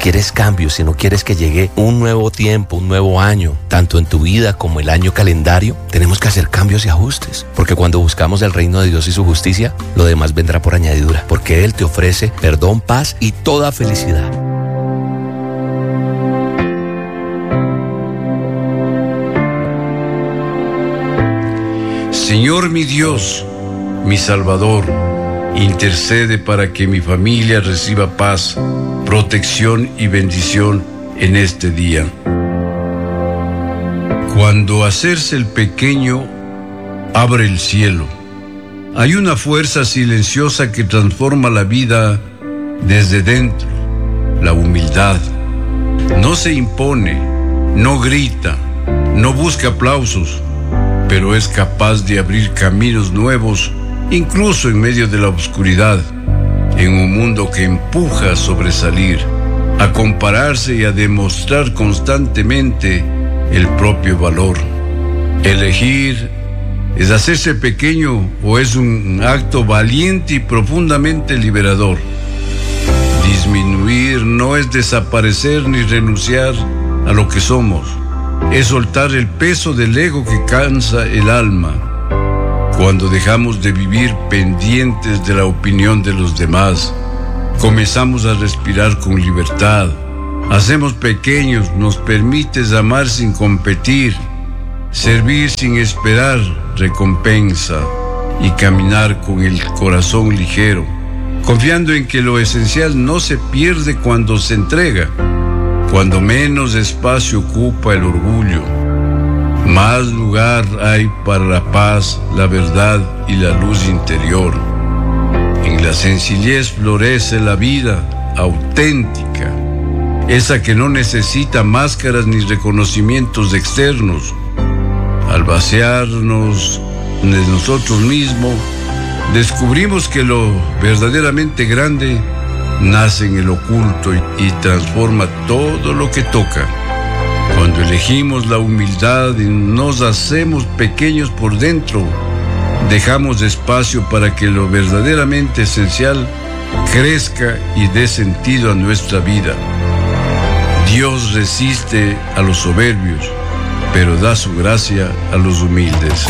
quieres cambios, si no quieres que llegue un nuevo tiempo, un nuevo año, tanto en tu vida como el año calendario, tenemos que hacer cambios y ajustes. Porque cuando buscamos el reino de Dios y su justicia, lo demás vendrá por añadidura. Porque Él te ofrece perdón, paz y toda felicidad. Señor mi Dios, mi Salvador, intercede para que mi familia reciba paz, protección y bendición en este día. Cuando hacerse el pequeño abre el cielo, hay una fuerza silenciosa que transforma la vida desde dentro, la humildad. No se impone, no grita, no busca aplausos, pero es capaz de abrir caminos nuevos, incluso en medio de la oscuridad, en un mundo que empuja a sobresalir, a compararse y a demostrar constantemente el propio valor. Elegir es hacerse pequeño o es un acto valiente y profundamente liberador. Disminuir no es desaparecer ni renunciar a lo que somos. Es soltar el peso del ego que cansa el alma. Cuando dejamos de vivir pendientes de la opinión de los demás, comenzamos a respirar con libertad. Hacemos pequeños, nos permites amar sin competir, servir sin esperar recompensa y caminar con el corazón ligero, confiando en que lo esencial no se pierde cuando se entrega. Cuando menos espacio ocupa el orgullo, más lugar hay para la paz, la verdad y la luz interior. En la sencillez florece la vida auténtica, esa que no necesita máscaras ni reconocimientos externos. Al vaciarnos de nosotros mismos, descubrimos que lo verdaderamente grande nace en el oculto y transforma todo lo que toca. Cuando elegimos la humildad y nos hacemos pequeños por dentro, dejamos espacio para que lo verdaderamente esencial crezca y dé sentido a nuestra vida. Dios resiste a los soberbios, pero da su gracia a los humildes.